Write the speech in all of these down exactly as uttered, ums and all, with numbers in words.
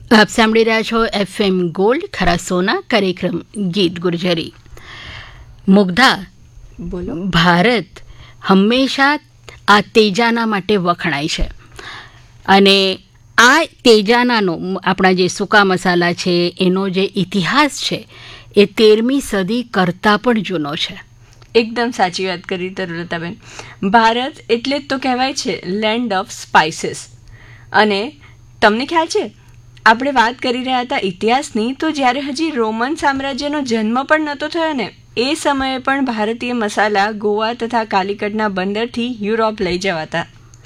આપ સાંભળી રહ્યા છો એફએમ ગોલ્ડ ખરા સોના કાર્યક્રમ ગીત ગુર્જરી. મુગ્ધા, બોલો. ભારત હંમેશા આ તેજાના માટે વખણાય છે અને આ તેજાનાનો આપણા જે સૂકા મસાલા છે એનો જે ઇતિહાસ છે એ તેરમી સદી કરતાં પણ જૂનો છે. એકદમ સાચી વાત કરી તરુલતાબેન. ભારત એટલે જ તો કહેવાય છે લેન્ડ ઓફ સ્પાઇસીસ. અને તમને ખ્યાલ છે, આપણે વાત કરી રહ્યા હતા ઇતિહાસની, તો જ્યારે હજી રોમન સામ્રાજ્યનો જન્મ પણ નહોતો થયો ને, એ સમયે પણ ભારતીય મસાલા ગોવા તથા કાલિકટના બંદરથી યુરોપ લઈ જવાતા.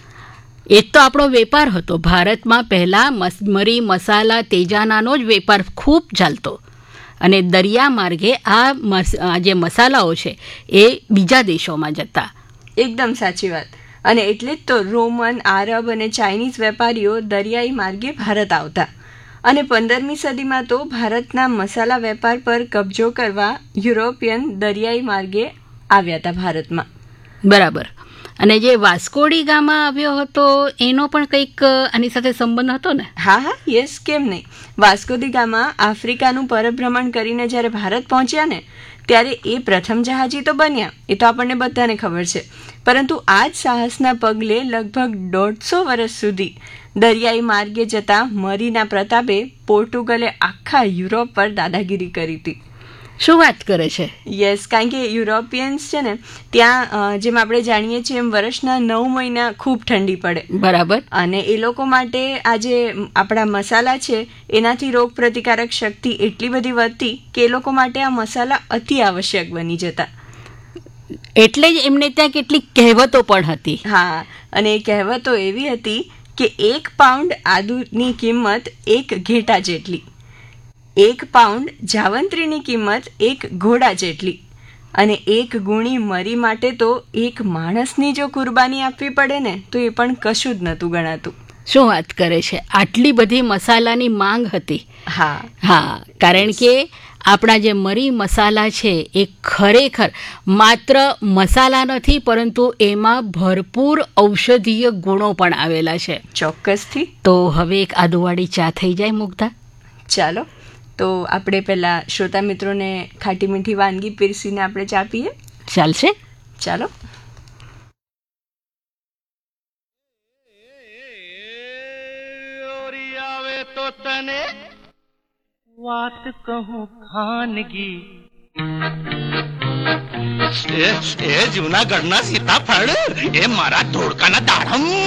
એ તો આપણો વેપાર હતો. ભારતમાં પહેલાં મરી, મસાલા, તેજાનાનો જ વેપાર ખૂબ ચાલતો અને દરિયા માર્ગે આ જે મસાલાઓ છે એ બીજા દેશોમાં જતા. એકદમ સાચી વાત. અને એટલે જ તો રોમન, આરબ અને ચાઇનીઝ વેપારીઓ દરિયાઈ માર્ગે ભારત આવતા. અને પંદરમી સદીમાં તો ભારતના મસાલા વેપાર પર કબજો કરવા યુરોપિયન દરિયાઈ માર્ગે આવ્યા હતા ભારતમાં. બરાબર. અને જે વાસ્કોડી ગામા આવ્યો હતો એનો પણ કંઈક આની સાથે સંબંધ હતો ને? હા હા, યસ, કેમ નહીં. વાસ્કોડી ગામા આફ્રિકાનું પરભ્રમણ કરીને જ્યારે ભારત પહોંચ્યા ને, ત્યારે એ પ્રથમ જહાજી તો બન્યા, એ તો આપણને બધાને ખબર છે. પરંતુ આ જ સાહસના પગલે લગભગ દોઢસો વર્ષ સુધી દરિયાઈ માર્ગે જતા મરીના પ્રતાપે પોર્ટુગલે આખા યુરોપ પર દાદાગીરી કરી હતી. શું વાત કરે છે? યસ, કારણ કે યુરોપિયન્સ છે ને, ત્યાં જેમ આપણે જાણીએ છીએ એમ વર્ષના નવ મહિના ખૂબ ઠંડી પડે. બરાબર. અને એ લોકો માટે આ જે આપણા મસાલા છે એનાથી રોગ પ્રતિકારક શક્તિ એટલી બધી વધતી કે એ લોકો માટે આ મસાલા અતિ આવશ્યક બની જતા. એટલે જ એમને ત્યાં કેટલીક કહેવતો પણ હતી. હા, અને એ કહેવતો એવી હતી કે એક પાઉન્ડ આદુની કિંમત એક ઘેટા જેટલી, એક પાઉન્ડ જાવંત્રીની કિંમત એક ઘોડા જેટલી, અને એક ગુણી મરી માટે તો એક માણસની જો કુરબાની આપવી પડે ને તો એ પણ કશું જ નહોતું ગણાતું. શું વાત કરે છે! આટલી બધી મસાલાની માંગ હતી. હા હા, કારણ કે આપણા જે મરી મસાલા છે એ ખરેખર માત્ર મસાલા નથી, પરંતુ એમાં ભરપૂર ઔષધીય ગુણો પણ આવેલા છે. ચોક્કસથી. તો હવે એક આદુવાળી ચા થઈ જાય મુગ્ધા? ચાલો, તો આપણે પહેલા શ્રોતા મિત્રોને ખાટી મીઠી વાનગી પીરસીને આપણે ચા પીએ. ચાલશે? ચાલો. તો તને વાત કહું ખાનગી, એ જૂનાગઢના સીતાફળ એ મારા ધોળકાના દાડમ